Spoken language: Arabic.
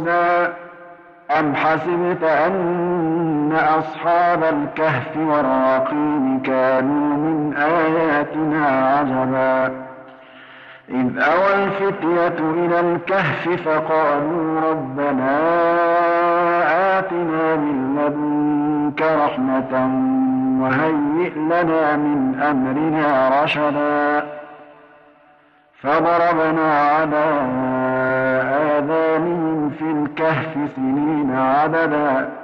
ركزا أم حسبت أن أصحاب الكهف والرقيم كانوا من آياتنا عجبا إذ أوى الفتية إلى الكهف فقالوا ربنا آتنا من لدنك رحمة وهيئ لنا من أمرنا رشدا فضربنا على آذانهم في الكهف سنين عددا